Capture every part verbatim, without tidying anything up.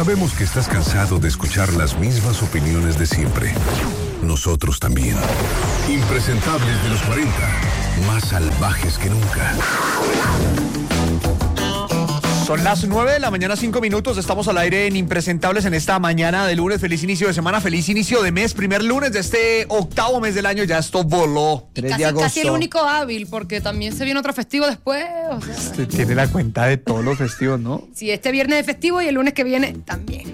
Sabemos que estás cansado de escuchar las mismas opiniones de siempre. Nosotros también. Impresentables de los cuarenta, más salvajes que nunca. Son las nueve de la mañana, cinco minutos. Estamos al aire en Impresentables en esta mañana de lunes. Feliz inicio de semana, feliz inicio de mes. Primer lunes de este octavo mes del año. Ya esto voló. tres de agosto. Casi el único hábil, porque también se viene otro festivo después. O sea. Usted tiene la cuenta de todos los festivos, ¿no? Sí, este viernes es festivo y el lunes que viene también.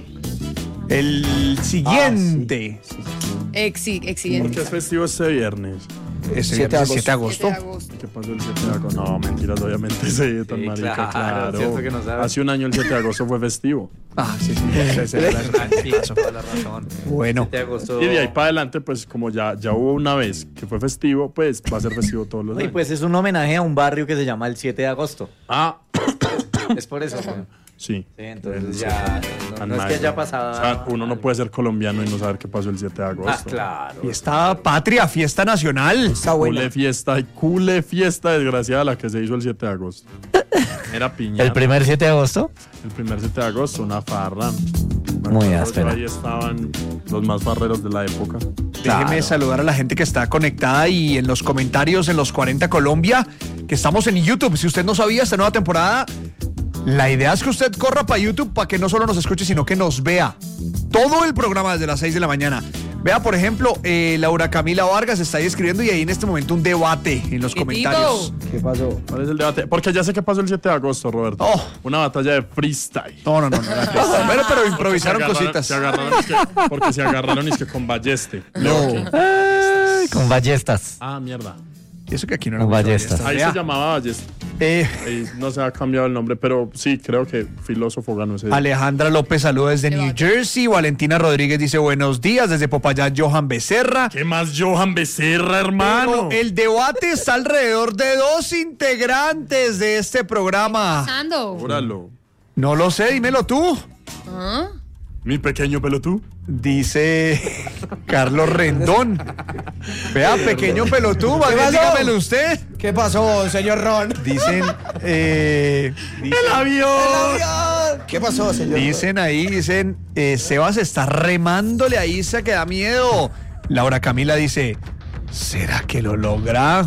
El siguiente. Ah, sí. Exi, exigente. ¿Por qué es festivo este viernes? Ese siete de agosto. ¿Qué pasó el siete de agosto? No, mentiras, obviamente sí, tan sí, marica, claro. claro. Que no Hace un año el siete de agosto fue festivo. Ah, sí, sí. Esa es la razón. Bueno. Y de ahí para adelante, pues como ya, ya hubo una vez que fue festivo, pues va a ser festivo todos los días. Y pues es un homenaje a un barrio que se llama el siete de agosto. Ah. Es por eso. Sí. Sí, entonces ya no, no es que haya pasado. O sea, uno no puede ser colombiano y no saber qué pasó el siete de agosto. Ah, claro. Fiesta patria, fiesta nacional. Está buena. Cule fiesta, cule fiesta desgraciada la que se hizo el siete de agosto. Era piñata. ¿El primer siete de agosto? El primer siete de agosto, una farra. Muy áspera. Ahí estaban los más farreros de la época. Déjeme claro. saludar a la gente que está conectada y en los comentarios en los cuarenta Colombia, que estamos en YouTube. Si usted no sabía, esta nueva temporada, la idea es que usted corra para YouTube para que no solo nos escuche, sino que nos vea todo el programa desde las seis de la mañana. Vea, por ejemplo, eh, Laura Camila Vargas está ahí escribiendo y hay en este momento un debate en los comentarios. ¿Qué pasó? ¿Cuál es el debate? Porque ya sé qué pasó el siete de agosto, Roberto. Oh. Una batalla de freestyle. No, no, no. no, no pero, pero improvisaron se cositas. Se agarraron, es que, porque se agarraron es que con balleste. No. Ay, con ballestas. Ah, mierda. Y eso que aquí no era ballestas. Ahí se llamaba ballesta. Eh, Ahí no se ha cambiado el nombre, pero sí, creo que filósofo ganó ese día. Alejandra López saluda desde New Jersey. Valentina Rodríguez dice buenos días. Desde Popayán, Johan Becerra. ¿Qué más Johan Becerra, hermano? Pero el debate está alrededor de dos integrantes de este programa. ¿Qué está pasando? Júralo. No lo sé, dímelo tú. ¿Ah? Mi pequeño pelotú. Dice Carlos Rendón. Vea, pequeño pelotú, dígamelo usted. ¿Qué pasó, señor Ron? Dicen, eh, dicen ¡El avión! ¡El avión! ¿Qué pasó, señor Dicen ahí, dicen, eh, Sebas está remándole a Isa que da miedo. Laura Camila dice, ¿será que lo logra?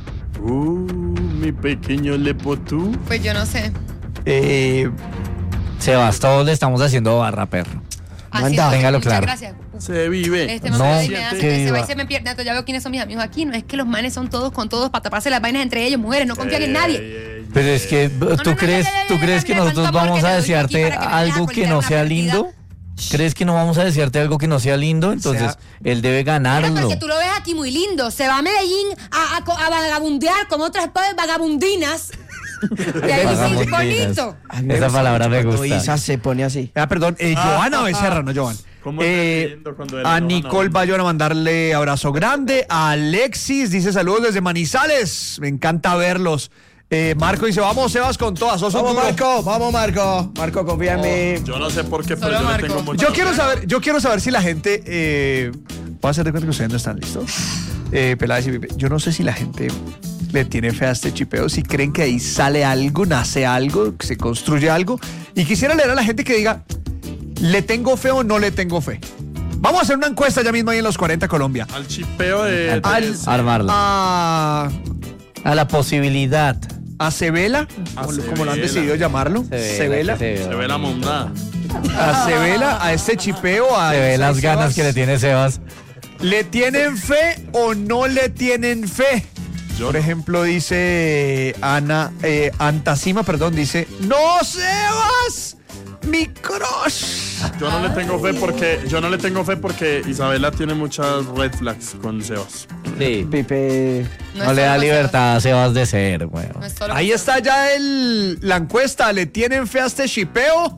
Uh, mi pequeño lepotú. Pues yo no sé. Eh... Sebas, todos le estamos haciendo barra, perro. Así es, téngalo muchas claro. Gracias. Se vive. Este no, me hace que que se va y se me pierde. Entonces ya veo quiénes son mis amigos aquí. No es que los manes son todos con todos para taparse las vainas entre ellos, mujeres. No confían ey, en nadie. Ey, ey, Pero es que, ¿tú no, no, crees, no, no, no, ¿tú no, crees no, que no, nosotros no, vamos no, a no, desearte no, no, no, algo no, que no, no no, sea no, lindo? ¿Crees que no vamos a desearte algo que no sea lindo? Entonces, O sea, él debe Pero ganarlo. porque tú lo ves aquí muy lindo. Se va a Medellín a, a, a vagabundear con otras vagabundinas. Y ahí sí, bonito. Esa palabra me gusta. Isa se pone así. Ah, perdón, eh, Johanna Becerra, no Johan. ¿Cómo Eh, está leyendo cuando era a Johanna? Nicole Bayón a mandarle abrazo grande. A Alexis dice saludos desde Manizales. Me encanta verlos. Eh, Marco dice, vamos, Sebas, con todas. Sos un Vamos, duro. Marco, vamos, Marco. Marco, confía en mí. Yo no sé por qué, pero Solo yo Marco. le tengo mucho. Yo quiero saber, yo quiero saber si la gente. Eh, voy a hacer de cuenta que ustedes no están listos. Eh, Peláez y Pipe. Yo no sé si la gente le tiene fe a este chipeo, si creen que ahí sale algo, nace algo, que se construye algo. Y quisiera leer a la gente que diga, ¿le tengo fe o no le tengo fe? Vamos a hacer una encuesta ya mismo ahí en los cuarenta Colombia. Al chipeo de... Al- de- Armarla. A, A la posibilidad. a Cebela, A como, como lo han Cebela. decidido llamarlo. Se Cebela. ve, Se ve la mondada. A Cebela, a este chipeo. A Se ve las Sebas. ganas que le tiene Sebas. ¿Le tienen fe o no le tienen fe? Yo Por no. ejemplo, dice Ana, eh, Antacima, perdón, dice, ¡No, Sebas! ¡Mi crush! Yo no le tengo fe porque yo no le tengo fe porque Isabela tiene muchas red flags con Sebas. Sí. Pipe. No, es le da solo libertad a Sebas de ser, weón. No es solo Ahí está ya el, la encuesta. ¿Le tienen fe a este shipeo?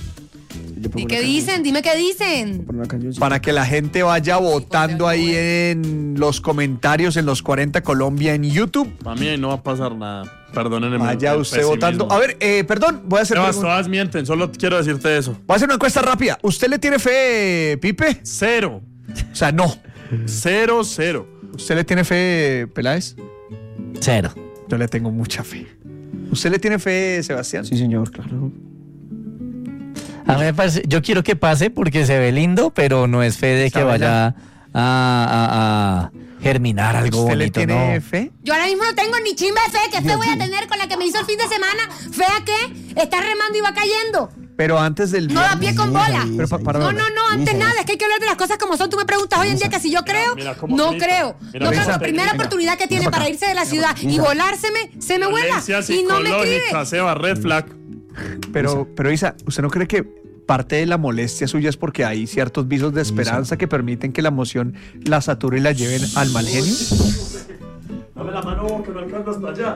¿Y qué dicen? Dime qué dicen. Para que la gente vaya votando ahí en los comentarios en los cuarenta Colombia en YouTube. Para mí ahí no va a pasar nada. Perdónenme. Vaya el usted pesimismo. votando. A ver, eh, perdón, voy a hacer, Sebas, pregun- todas mienten, solo quiero decirte eso. voy a hacer una encuesta rápida. ¿Usted le tiene fe, Pipe? Cero. O sea, no. Cero, cero. ¿Usted le tiene fe, Peláez? Cero. Yo le tengo mucha fe. ¿Usted le tiene fe, Sebastián? Sí, señor, claro. A mí me parece, yo quiero que pase porque se ve lindo, pero no es fe de que vaya a, a, a germinar algo ¿Usted le bonito, tiene ¿no? fe? Yo ahora mismo no tengo ni chimba de fe. ¿Qué fe voy a tener con la que me hizo el fin de semana? ¿Fea qué? Está remando y va cayendo. Pero antes del No da pie con bola. Pero pa- para- No, no, no, antes nada, es que hay que hablar de las cosas como son. Tú me preguntas hoy en día que si yo creo, mira cómo no grita. creo. Mira No cómo creo. La grita. primera Venga. oportunidad que tiene para irse de la ciudad y volárseme, se me vuela Violencia y no me escribe. psicológica, Seba, red flag. Pero, pero Isa, ¿usted no cree que parte de la molestia suya es porque hay ciertos visos de esperanza que permiten que la emoción la sature y la lleven al mal genio? Dame la mano que no alcanza hasta allá.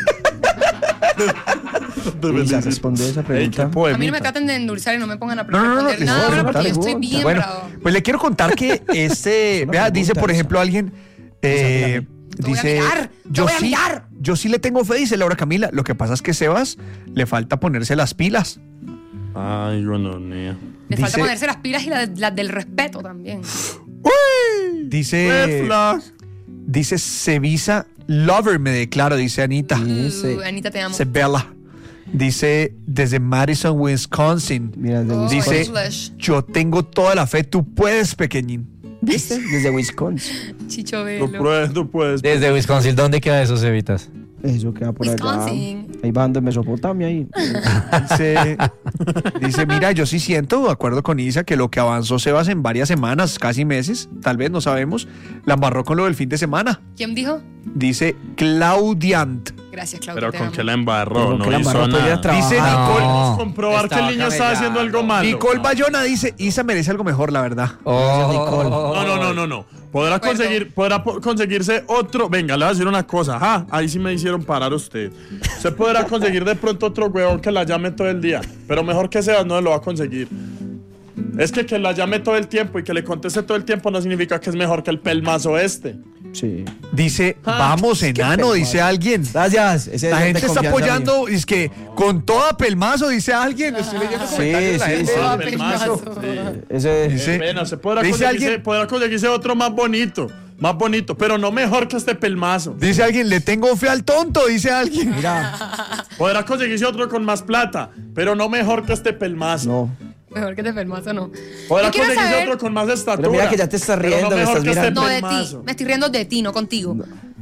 Isa, responde esa Ey, qué pregunta. A mí no poemita. me traten de endulzar y no me pongan a No, no, no, responder no, nada, no, bro, no, porque yo pregunta. estoy bien Bueno, bravo. pues le quiero contar que este, una vea, dice pregunta, por Isa. ejemplo alguien, eh, Te voy a dice, mirar, te yo voy a sí, mirar. yo sí le tengo fe, dice Laura Camila. Lo que pasa es que Sebas le falta ponerse las pilas. Ay, bueno, niña. Le falta dice- ponerse las pilas y las las del respeto también. Dice, Red flag. dice Sevisa Lover, me declaro, dice Anita. Dice- Uh, Anita, te amo. Dice Bella. Dice desde Madison, Wisconsin. Mira, desde Oh, Dice, Slash. yo tengo toda la fe, tú puedes, pequeñín. ¿Viste? Desde Wisconsin. Chicho Tú Velo. puedes, tú puedes. Desde Wisconsin, ¿dónde queda eso, Cevitas? Eso queda por allá. Wisconsin. Ahí van de Mesopotamia ahí. Dice, dice, mira, yo sí siento, de acuerdo con Isa, que lo que avanzó Sebas en varias semanas, casi meses, tal vez, no sabemos, la embarró con lo del fin de semana. ¿Quién dijo? Dice Claudiant. Gracias, Claudia. Pero te con amo. que la embarró, Con no que la hizo embarró, todo nada. ella trabaja. Dice No. Nicole, Podemos comprobar que el Estaba niño está camellando. haciendo algo malo. Nicole Bayona dice, Isa merece algo mejor, la verdad. Oh, No, no, no, no, no. Podrá acuerdo. conseguir, podrá po- conseguirse otro. Venga, le voy a decir una cosa. Ajá, ahí sí me hicieron parar usted. Usted podrá conseguir de pronto otro huevón que la llame todo el día. Pero mejor que sea, no lo va a conseguir. Es que que la llame todo el tiempo y que le conteste todo el tiempo no significa que es mejor que el pelmazo este. Sí. Dice, Ah, vamos, qué enano, pelmazo. dice alguien. Gracias. Ese La es de gente está confianza apoyando, es que con toda pelmazo, dice alguien. Estoy leyendo Sí, comentarios de la sí, gente. sí. Ah, pelmazo. pelmazo. mío. Ese Dice- Qué pena, se podrá dice conseguirse, alguien- podrá conseguirse otro más bonito. Más bonito, pero no mejor que este pelmazo. Dice alguien, le tengo fe al tonto, dice alguien. Mira, Podrá conseguirse otro con más plata, pero no mejor que este pelmazo. no. Mejor que te pelmazo, no. Podrá Yo quiero conseguirse saber- otro con más estatura. Pero mira que ya te estás pero riendo, no me mejor estás que este mirando. No, de ti. pelmazo. Me estoy riendo de ti, no contigo.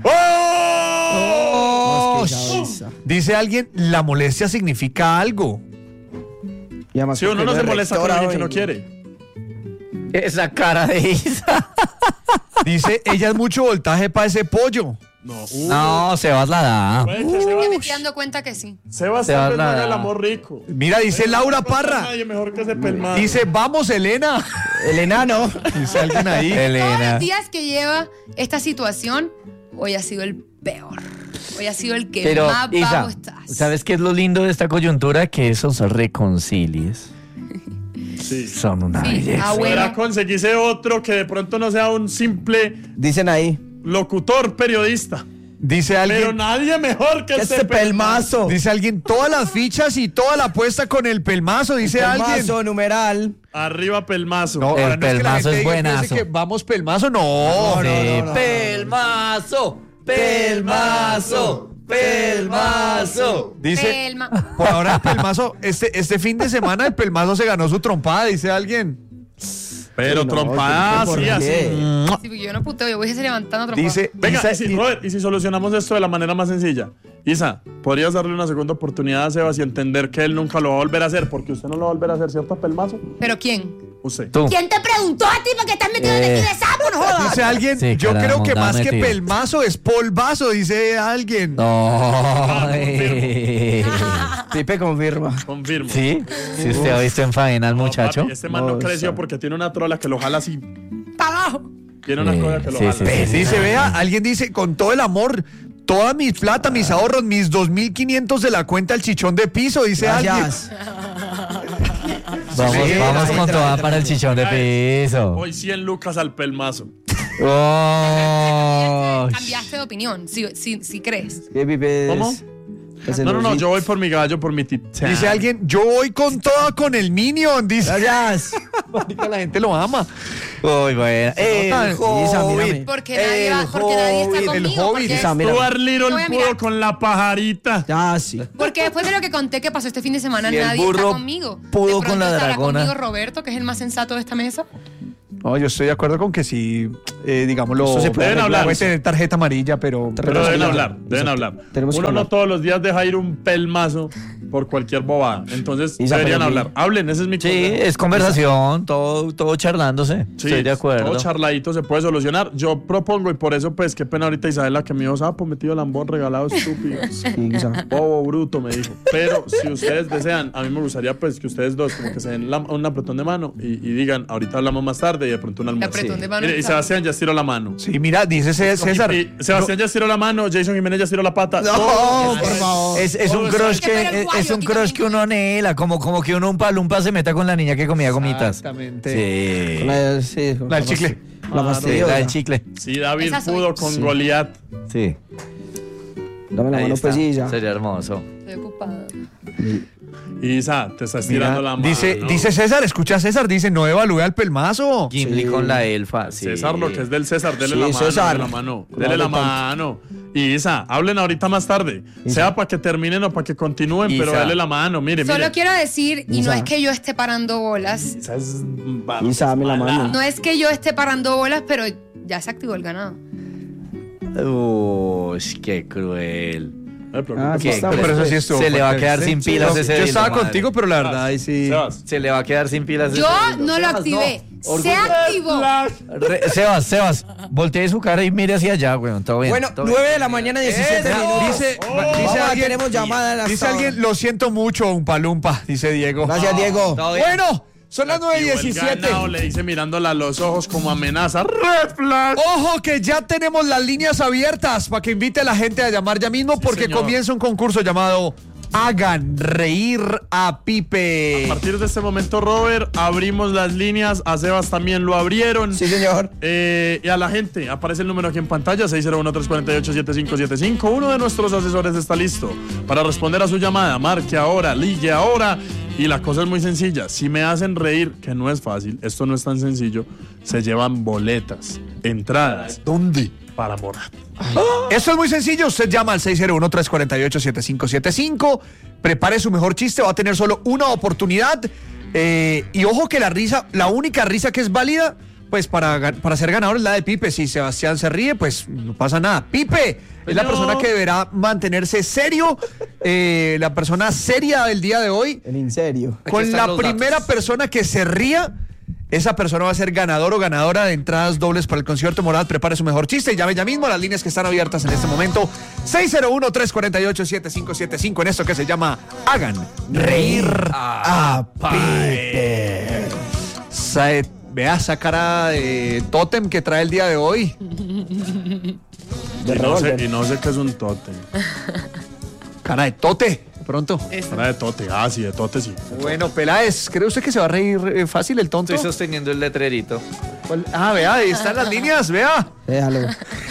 ¡Oh! No, es que ya, Isa. Dice alguien, la molestia significa algo. Y además Si uno porque no se es molesta con rectora, alguien que no güey. quiere. esa cara de Isa. Dice, ella es mucho voltaje para ese pollo. No, uh, No, Sebas la da. puede que Yo Sebas, me estoy dando cuenta que sí. Sebas Se tal vez no habla- haga el amor rico. Mira, dice Laura Parra. Nadie mejor que ese pelmazo. Dice, vamos, Elena. El enano. Dice alguien ahí. Todos Elena. los días que lleva esta situación, hoy ha sido el peor. Hoy ha sido el que Pero, más Isa, bajo estás. ¿sabes qué es lo lindo de esta coyuntura? Que esos reconcilies Sí. son una Sí, belleza. ah, bueno. Podrá conseguirse otro que de pronto no sea un simple Dicen ahí. locutor, periodista. Dice Pero alguien, nadie mejor que ¿Qué este este pelmazo. pelmazo? dice alguien, todas las fichas y toda la apuesta con el pelmazo, dice alguien. Pelmazo, numeral. Arriba pelmazo. No, El ahora no es que la pelmazo gente es diga que buenazo. dice que vamos pelmazo, no. Sí, no, no. pelmazo, pelmazo, pelmazo. Dice, Pelma. por ahora el pelmazo, este, este fin de semana el pelmazo se ganó su trompada, dice alguien. Pero Sí, no, trompada ¿por así, qué? así. Sí, porque yo no puteo, yo voy a seguir levantando otro Dice, Venga, Isa- y si, Robert, y si solucionamos esto de la manera más sencilla. Isa, ¿podrías darle una segunda oportunidad a Sebas y entender que él nunca lo va a volver a hacer? Porque usted no lo va a volver a hacer, ¿cierto, pelmazo? ¿Pero quién? Usted. Tú. ¿Quién te preguntó a ti porque estás metido en Eh. el de sapo, no jodas? dice alguien, Sí, yo caramba, creo que más que mentira. pelmazo es polvazo, dice alguien. No. Pipe confirma. Confirmo. ¿Sí? ¿Sí usted ha visto en faena al No, muchacho? papi, este man no No, creció está- porque tiene una trola que lo jala así. Para abajo. Tiene una Sí, cosa que lo sí, jala. sí, sí, sí. Dice, vea, alguien dice, con todo el amor, toda mi plata, mis ahorros, mis dos mil quinientos de la cuenta al chichón de piso, dice alguien. Gracias. Vamos, Sí, vamos sí, con sí, toda sí, para el chichón de piso. Hoy cien lucas al pelmazo. Oh. Cambiaste de opinión, si, si, si crees. ¿Qué Pipe es? ¿Cómo? Ese No, no, no, sí. yo voy por mi gallo, por mi tip. Dice alguien, yo voy con toda con el Minion. Dice, Gracias. marica, la gente lo ama. Uy, bueno. El nota. Isa, Hobbit. mírame. Porque nadie, va- El porque nadie está Hobbit, el conmigo. Hobbit. porque- Isa, mira. Stuart Little Voy a mirar. pudo con la pajarita. Ya, sí. Porque después de lo que conté que pasó este fin de semana, Y el nadie está burro conmigo. pudo De con pronto la estará dragona. conmigo Roberto, que es el más sensato de esta mesa. No, yo estoy de acuerdo con que sí, eh, digámoslo, Eso se puede Deben puede hablar. tener tarjeta amarilla, pero... Pero sí, deben ya. hablar, deben hablar. Tenemos que Uno no hablar. todos los días deja ir un pelmazo por cualquier bobada. Entonces Isa, deberían pero hablar. Hablen, ese es mi Sí, consejo. es conversación, todo, todo charlándose. Sí, Estoy de acuerdo. todo charladito se puede solucionar. Yo propongo, y por eso, pues, qué pena ahorita Isabela que me dijo, sapo, metido lambón, regalado, estúpido. Sí, Isa. Bobo, bruto, me dijo. Pero si ustedes desean, a mí me gustaría, pues, que ustedes dos como que se den la- un apretón de mano y, y digan, ahorita hablamos más tarde y de pronto un almuerzo. apretón de mano Mire, y está- Sebastián ya estiró la mano. Sí, mira, dice Cé- César. Y Sebastián ya estiró la mano, Jason Jiménez ya estiró la pata. No, Todos- por favor. Es, es un Todo crush eso. Hay que ver que el es, guayo, es un aquí crush también. que uno anhela, como, como que uno un palumpa se meta con la niña que comía gomitas. Exactamente. Sí. La, sí, La del chicle. La Sí, fastidiosa. la del chicle. Sí, David Esa soy. pudo con Sí. Goliat. Sí. Dame la Ahí mano, está. pues, sí, ya. Sería hermoso. Estoy ocupada. Isa, te está Mira, estirando la mano. dice, dice César, escucha a César, dice, no evalúe al pelmazo. Gimli Sí. con la elfa. Sí. César, lo que es del César, dele Sí, la mano, César. dele la mano, No dele la hable tanto. mano. Y Isa, hablen ahorita más tarde, sea para que terminen o para que continúen, pero Isa. dele la mano, mire, Solo mire. quiero decir, y no Isa. es que yo esté parando bolas, Isa es Isa, dame la mano. no es que yo esté parando bolas, pero ya se activó el ganado. Uy, qué cruel. No me preocupes. Ah, Qué aquí está, cruel. pero eso sí estuvo Se le va a fuerte. quedar Sí, sin sí, pilas no, ese Yo día, estaba madre. contigo, pero la verdad, ahí sí. Sebas, Se le va a quedar sin pilas ese Yo dilo. no lo Sebas, activé. Se Orgullo. activó. Re- Sebas, Sebas, voltee su cara y mire hacia allá, weón. Todo bien. Bueno, todo bien. nueve de la mañana, diecisiete Vea, minutos. dice, Vamos, dice alguien, tenemos llamada en la dice sala. alguien, lo siento mucho, un palumpa, dice Diego. Gracias, Diego. Todo bien. Bueno, son las nueve y activó el diecisiete. ganado, le dice mirándola a los ojos como amenaza. Red flag. Ojo que ya tenemos las líneas abiertas para que invite a la gente a llamar ya mismo porque señor. comienza un concurso llamado Hagan Reír a Pipe. A partir de este momento, Robert, abrimos las líneas. A Sebas también lo abrieron. Sí, señor. Eh, y a la gente, aparece el número aquí en pantalla, seis cero uno, tres cuatro ocho, siete cinco siete cinco. Uno de nuestros asesores está listo para responder a su llamada. Marque ahora, ligue ahora. Y la cosa es muy sencilla. Si me hacen reír, que no es fácil, esto no es tan sencillo, se llevan boletas, entradas. ¿Dónde? Para Morat. Esto es muy sencillo. Usted llama al seis cero uno, tres cuatro ocho, siete cinco siete cinco. Prepare su mejor chiste. Va a tener solo una oportunidad. Eh, y ojo que la risa, la única risa que es válida, pues para, ga- para ser ganador es la de Pipe. Si Sebastián se ríe, pues no pasa nada. Pipe es la No. persona que deberá mantenerse serio. eh, la persona seria del día de hoy. En en serio. Con están la los primera datos. persona que se ría, esa persona va a ser ganador o ganadora de entradas dobles para el concierto Morat. Prepare su mejor chiste y llame ya mismo a las líneas que están abiertas en este momento. seis cero uno, tres cuatro ocho, siete cinco siete cinco en esto que se llama Hagan Reír a Pipe. Sa- Vea esa cara de tótem que trae el día de hoy. Y no, sé, y no sé qué es un tote. Cara de tote. De pronto. Cara de tote, ah, sí, de tote sí. Bueno, Peláez, ¿cree usted que se va a reír eh, fácil el tonto? Estoy sosteniendo el letrerito. ¿Cuál? Ah, vea, ahí están las líneas, vea. Déjalo.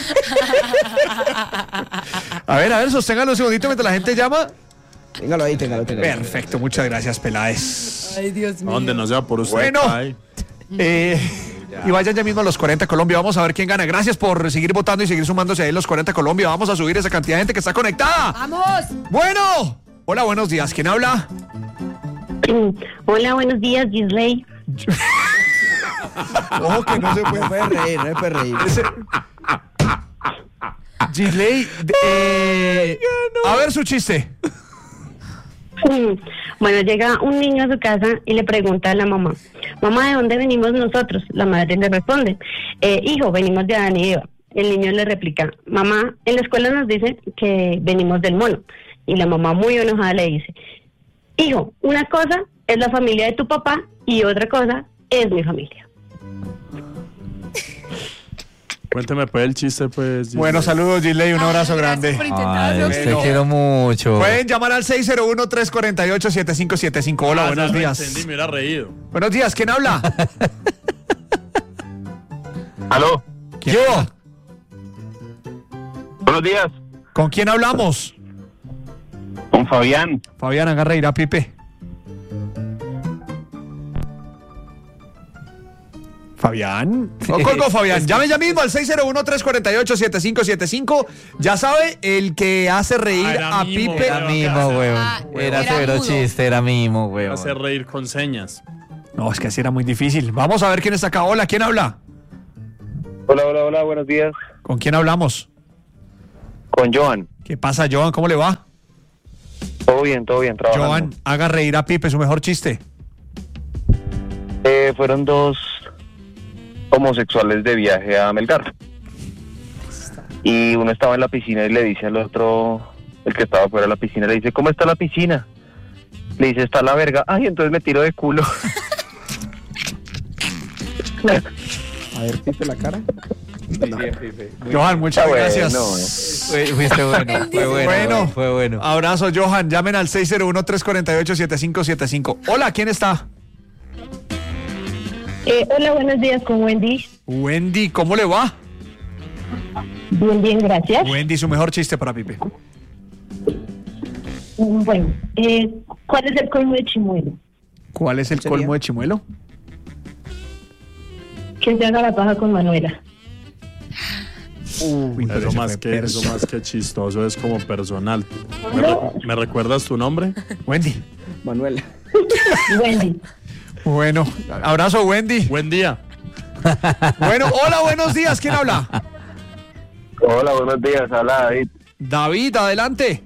A ver, a ver, sosténgalo un segundito mientras la gente llama. Téngalo ahí, téngalo, téngalo. Perfecto, muchas gracias, Peláez. Ay, Dios mío. Donde no sea por usted. Bueno. Ay. Eh, y vayan ya mismo a los cuarenta Colombia. Vamos a ver quién gana. Gracias por seguir votando y seguir sumándose ahí a los cuarenta Colombia. Vamos a subir esa cantidad de gente que está conectada. ¡Vamos! Bueno. Hola, buenos días. ¿Quién habla? Hola, buenos días, Gisley. Ojo que no se No puede reír, no puede reír. Ese- Gisley, eh, a ver su chiste. Mm, Bueno, llega un niño a su casa y le pregunta a la mamá, mamá, ¿de dónde venimos nosotros? La madre le responde, eh, hijo, venimos de Adán y Eva. El niño le replica, mamá, en la escuela nos dicen que venimos del mono. Y la mamá muy enojada le dice, hijo, una cosa es la familia de tu papá y otra cosa es mi familia. Cuénteme pues el chiste, pues. Bueno, saludos, Gisley. Un abrazo Ay, grande. gracias por intentarlo. Ay, te Bueno. quiero mucho. Pueden llamar al seis cero uno, tres cuatro ocho, siete cinco siete cinco. Hola, Ah, buenos ya lo días. entendí, me hubiera reído. Buenos días, ¿quién habla? Aló, ¿Quién habla? buenos días. ¿Con quién hablamos? Con Fabián. Fabián, haga reír a Pipe. Fabián. No colgó Fabián. Llame ya mismo al seis cero uno, tres cuatro ocho, siete cinco siete cinco. Ya sabe, el que hace reír Ah, a mimo, Pipe. Era mimo, weón. Ah, Era era severo mudo. chiste, era mimo, weón. Hacer reír con señas. No, es que así era muy difícil. Vamos a ver quién está acá. Hola, ¿quién habla? Hola, hola, hola, buenos días. ¿Con quién hablamos? Con Joan. ¿Qué pasa, Joan? ¿Cómo le va? Todo bien, todo bien, trabajando. Joan, haga reír a Pipe, su mejor chiste. Eh, fueron dos homosexuales de viaje a Melgar. Y uno estaba en la piscina y le dice al otro, el que estaba fuera de la piscina, le dice, ¿cómo está la piscina? Le dice, está la verga. Ay, entonces me tiro de culo. A ver, Pipe, la cara. Johan, muchas Está bueno, gracias. eh. Fue- Fuiste bueno, fue bueno, Bueno. fue bueno. Abrazo, Johan. Llamen al seis cero uno, tres cuatro ocho, siete cinco siete cinco. Hola, ¿quién está? Eh, hola, buenos días con Wendy. Wendy, ¿cómo le va? Bien, bien, gracias. Wendy, su mejor chiste para Pipe. Mm, Bueno, eh, ¿cuál es el colmo de Chimuelo? ¿Cuál es el ¿Sería? colmo de Chimuelo? Que se haga la paja con Manuela. Uy, pero Eso ese más, fue que, perso. eso más que chistoso es como personal. ¿Me, re- me recuerdas tu nombre? Wendy. Manuela. Wendy. Bueno, abrazo, Wendy. Buen día. Bueno, hola, buenos días. ¿Quién habla? Hola, buenos días, habla David. David, adelante.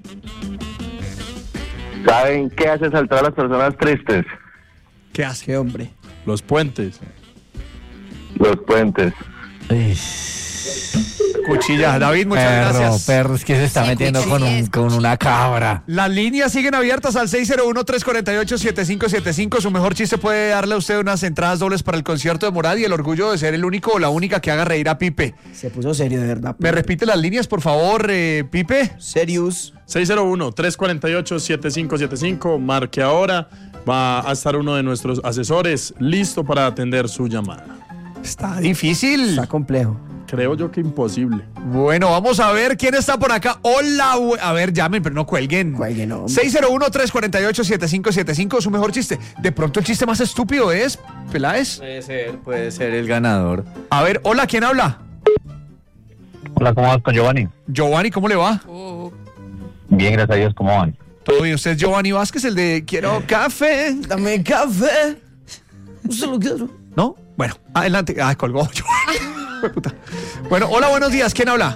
¿Saben qué hace saltar a las personas tristes? ¿Qué hace? Qué hombre. Los puentes. Los puentes. Ay, Cuchilla. David, muchas perro, gracias. perro, es que se está Sí, metiendo con, un, cuchillas, con una cabra. Las líneas siguen abiertas al seis cero uno, tres cuatro ocho, siete cinco siete cinco. Su mejor chiste puede darle a usted unas entradas dobles para el concierto de Morad y el orgullo de ser el único o la única que haga reír a Pipe. Se puso serio, de verdad. ¿Me repite las líneas, por favor, eh, Pipe? Serious. seis cero uno, tres cuatro ocho, siete cinco siete cinco. Marque ahora. Va a estar uno de nuestros asesores listo para atender su llamada. Está difícil. Está complejo. Creo yo que imposible. Bueno, vamos a ver quién está por acá. Hola, bu- a ver, llamen, pero no cuelguen. Cuelguen, hombre. seis cero uno, tres cuatro ocho, siete cinco siete cinco, su mejor chiste. De pronto el chiste más estúpido es, Peláez. Puede ser, puede ser el ganador. A ver, hola, ¿quién habla? Hola, ¿cómo vas con Giovanni? Giovanni, ¿cómo le va? Bien, gracias a Dios, ¿cómo van? Todo bien, usted es Giovanni Vázquez, el de Quiero Café. Dame café. Solo quiero. ¿No? Bueno, adelante. Ah, colgó. Puta. Bueno, hola, buenos días. ¿Quién habla?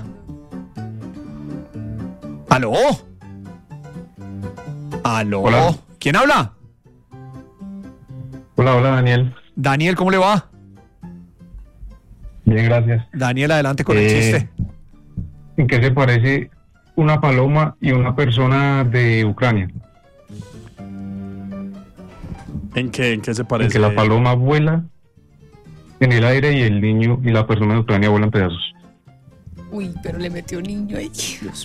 ¿Aló? ¿Aló? Hola. ¿Quién habla? Hola, hola, Daniel. Daniel, ¿cómo le va? Bien, gracias. Daniel, adelante con el Eh, chiste. ¿En qué se parece una paloma y una persona de Ucrania? ¿En qué, en qué se En parece? que la paloma vuela en el aire y el niño y la persona de Ucrania vuelan pedazos. Uy, pero le metió un niño ahí.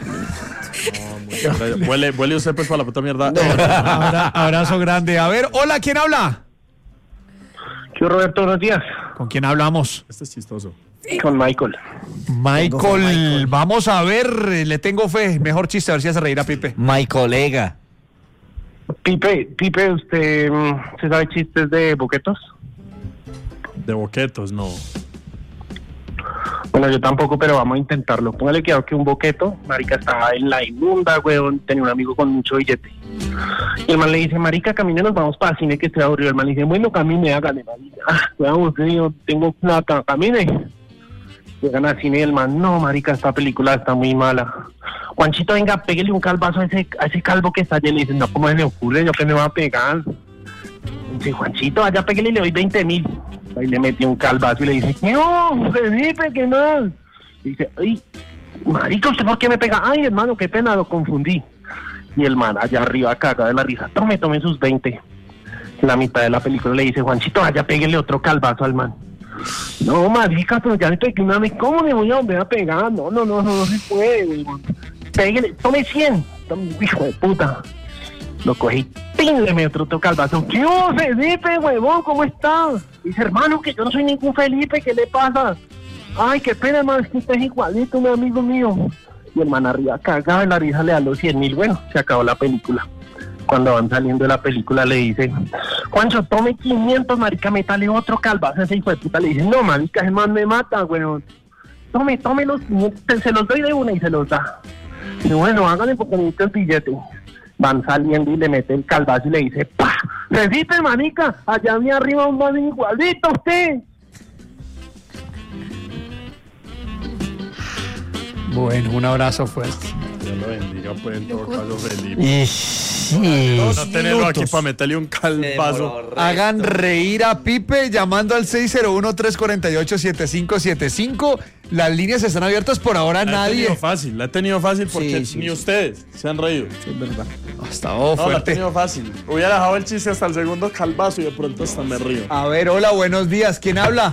Huele, huele usted pues para la puta mierda. Abra- abrazo grande. A ver, hola, ¿quién habla? Yo, Roberto, buenos días. ¿Con quién hablamos? Este es chistoso. Con Michael. Michael, Tengo fe, Michael. vamos a ver, eh, le tengo fe. Mejor chiste, a ver si hace reír a Pipe. My colega. Pipe, Pipe, ¿usted mm, se sabe chistes de boquetos? De boquetos, no. Bueno, yo tampoco, pero vamos a intentarlo. Póngale cuidado que un boqueto, marica, estaba en la inmunda, weón, tenía un amigo con mucho billete. Y el man le dice, marica, camine, nos vamos para el cine que estoy aburrido. El man le dice, bueno, camine, hágale, marica. Ah, weón, yo tengo plata, camine. Llegan al cine y el man, no, marica, esta película está muy mala. Juanchito, venga, pégale un calvazo a ese, a ese calvo que está allí. Le dicen, no, ¿cómo se le ocurre? Yo que me va a pegar. Dice, Juanchito, vaya, pégale y le doy veinte mil. Ahí le metió un calvazo y le dice, no, Felipe, ¿qué más? Dice, ay, marica, ¿usted por qué me pega? Ay, hermano, qué pena, lo confundí. Y el man allá arriba caga de la risa, tome, tome sus veinte. En la mitad de la película le dice, Juanchito, vaya, pégale otro calvazo al man. No, marica, pero ya le pegué una vez, ¿cómo le voy a volver a pegar? No, no, no, no, no se puede, weón. Pégale, tome cien. Tome, hijo de puta. Lo cogí, ¡pin! Le metió otro calvazo. ¿Qué hubo, Felipe, huevón? ¿Cómo estás? Dice, hermano, que yo no soy ningún Felipe, ¿qué le pasa? Ay, qué pena, hermano, es que usted es igualito, un amigo mío. Y el man arriba cagado de la risa le da los cien mil. Bueno, se acabó la película. Cuando van saliendo de la película le dice, Juancho, tome quinientos, marica, métale otro calvazo. Ese hijo de puta le dice, no, marica, ese man me mata, weón. Tome, tome los quinientos, se los doy de una y se los da. Y bueno, háganle porque necesito el billete. Van saliendo y le mete el calvazo y le dice, ¡pah! ¡Recite, manica! Allá me arriba un man igualito a usted. Bueno, un abrazo fuerte. Dios lo bendiga, pues, en todo caso, Felipe. Y sí. No, no tenerlo aquí para meterle un calvazo. Hagan reír a Pipe llamando al seis cero uno, tres cuatro ocho, siete cinco siete cinco. Las líneas están abiertas por ahora, La he nadie. tenido fácil, la he tenido fácil porque Sí, sí, ni sí. ustedes se han reído. Es verdad. Hasta oh, No, la he fuerte. tenido fácil. Hubiera dejado el chiste hasta el segundo calvazo y de pronto hasta me río. A ver, hola, buenos días. ¿Quién habla?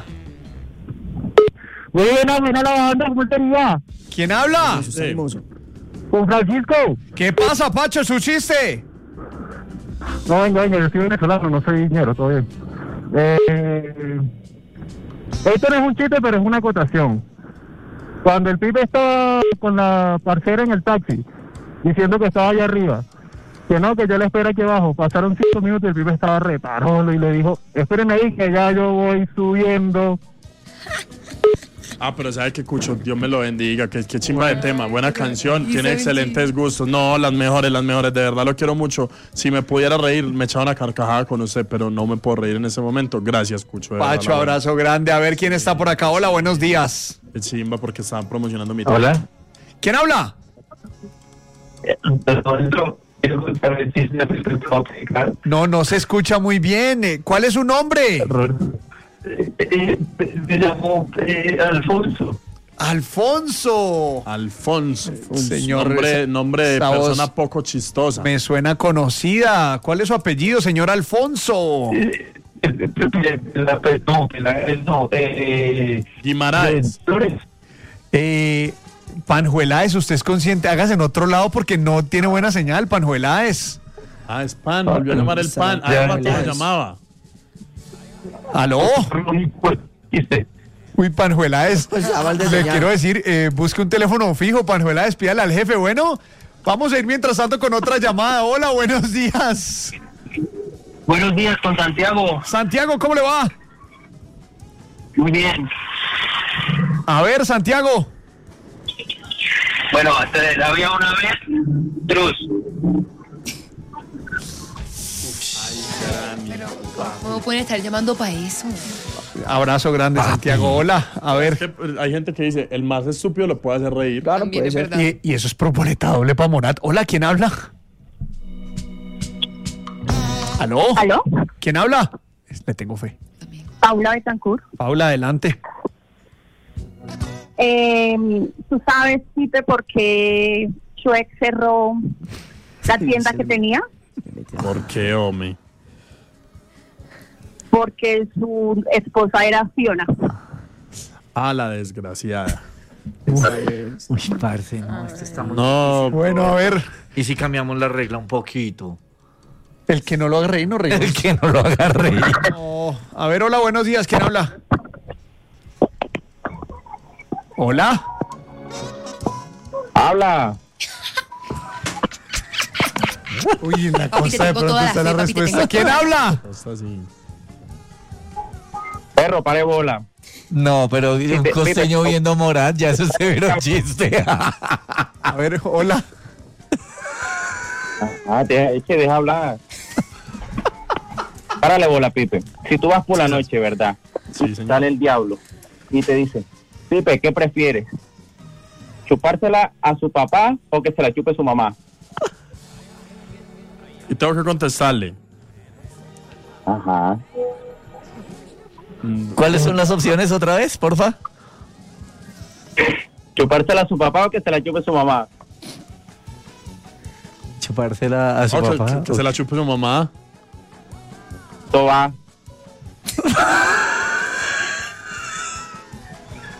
Buena, buena la banda, ¿cómo te va? ¿Quién habla? Eso está hermoso. Con Francisco. ¿Qué pasa, Pacho? ¿Su chiste? No, venga, venga, yo soy venezolano, no soy dinero, todo bien. Eh, esto no es un chiste, pero es una acotación. Cuando el pibe estaba con la parcera en el taxi, diciendo que estaba allá arriba, que no, que yo le espero aquí abajo, pasaron cinco minutos y el pibe estaba reparolo y le dijo, espérenme ahí que ya yo voy subiendo. Ah, pero sabe que Cucho, Dios me lo bendiga, que, que chimba de tema, buena canción, Y tiene se excelentes gustos. No, las mejores, las mejores, de verdad lo quiero mucho. Si me pudiera reír, me echaba una carcajada con usted, pero no me puedo reír en ese momento. Gracias, Cucho. de verdad, Pacho, la verdad. abrazo grande. A ver quién está por acá. Hola, buenos días. Qué chimba porque estaban promocionando mi tema. Hola. ¿Quién habla? No, no se escucha muy bien. Eh, ¿Cuál es su nombre? Me llamo Alfonso. Alfonso. Alfonso, un Señor, nombre, nombre de esa voz persona poco chistosa. Me suena conocida. ¿Cuál es su apellido, señor Alfonso? No, eh, Guimaraes. Flores. Eh, Panjueláez, ¿usted es consciente? Hágase en otro lado porque no tiene buena señal, Panjueláez. Ah, es pan, volvió a llamar el pan. Ah, Ya, rato ya lo es. llamaba. ¿Aló? Uy, Panjueláez. Pues, aval de Le señal. quiero decir, eh, busque un teléfono fijo, Panjueláez, pídale al jefe. Bueno, vamos a ir mientras tanto con otra llamada. Hola, buenos días. Buenos días, con Santiago. Santiago, ¿cómo le va? Muy bien. A ver, Santiago. Bueno, este, había una vez Truz. Pero, ¿cómo pueden estar llamando para eso? Abrazo grande, Santiago. Hola, a ver. Que, eh, Hay gente que dice, el más estúpido lo puede hacer reír. Claro, También puede es ser. verdad. Y, y eso es proboleta doble para Monat. Hola, ¿quién habla? ¿Aló? ¿Aló? ¿Quién habla? Le tengo fe. Paula Betancourt. Paula, adelante. Eh, ¿Tú sabes, Pipe, por qué Shrek cerró la tienda que tenía? ¿Por qué, hombre? Porque su esposa era Fiona. Ah, la desgraciada. Uy, parce, no, esto está muy... No, Bueno, a ver. ¿Y si cambiamos la regla un poquito? El que no lo haga reír, no reír. El que no lo haga reír. No. A ver, hola, buenos días. ¿Quién habla? Hola. Habla. Uy, en la Papi, te costa de tengo pronto toda la está fe, la papi, te respuesta. tengo ¿Quién toda. habla? está así. Perro, pare bola. No, pero un Pipe, costeño Pipe. viendo Morat, ya eso es severo chiste. A ver, hola. Ah, te, es que deja hablar. Párale bola, Pipe. Si tú vas por la noche, ¿verdad? Sí, señor. Sale el diablo y te dice, Pipe, ¿qué prefieres? ¿Chupársela a su papá o que se la chupe su mamá? Y tengo que contestarle. Ajá. ¿Cuáles son las opciones otra vez, porfa? ¿Chupársela a su papá o que se la chupe su mamá? Chupársela a su Oh, que, papá. que- que se la chupe su mamá. Todo va.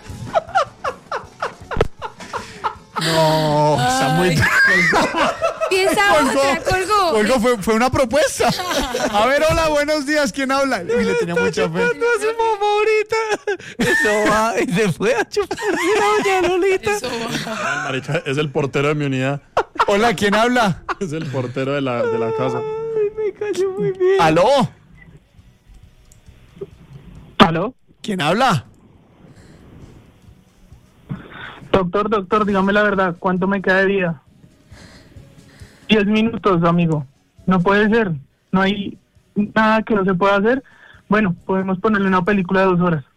No, está muy... piensa otra, colgó. Colgó, fue, fue una propuesta. A ver, hola, buenos días, ¿quién habla? Uy, le tenía mucha fe. a su mamá ahorita. Eso va, y se fue a chupar a doña Lolita. Ay, marica, es el portero de mi unidad. Hola, ¿quién habla? Es el portero de la, de la casa. Ay, me cayó muy bien. ¿Aló? ¿Aló? ¿Quién habla? Doctor, doctor, dígame la verdad, ¿cuánto me queda de vida? Diez minutos, amigo. No puede ser. No hay nada que no se pueda hacer. Bueno, podemos ponerle una película de dos horas.